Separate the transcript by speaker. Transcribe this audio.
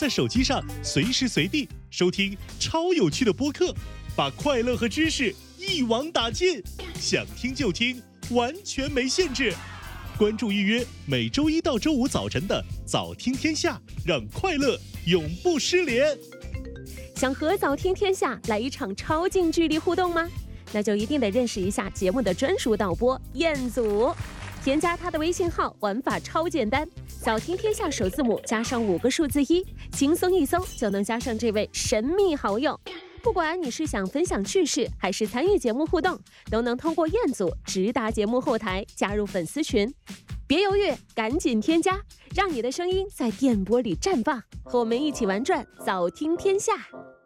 Speaker 1: 在手机上随时随地收听超有趣的播客，把快乐和知识一网打尽，想听就听，完全没限制。关注预约每周一到周五早晨的早听天下，让快乐永不失联。
Speaker 2: 想和早听天下来一场超近距离互动吗？那就一定得认识一下节目的专属导播彦祖。添加他的微信号，玩法超简单，早听天下首字母加上5个数字1，轻松一搜就能加上这位神秘好友。不管你是想分享趣事，还是参与节目互动，都能通过彦祖直达节目后台，加入粉丝群。别犹豫，赶紧添加，让你的声音在电波里绽放，和我们一起玩转早听天下。